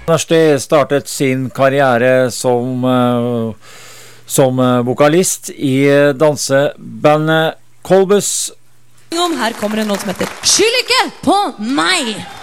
Narsti startet sin karriere som vokalist i dansebandet Kolbus. Her kommer en låt som heter Skyld ikke på meg!